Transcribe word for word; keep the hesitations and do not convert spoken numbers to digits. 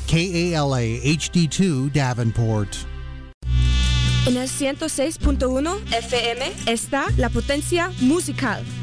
K A L A H D two Davenport. En el ciento seis punto uno F M está La Potencia Musical.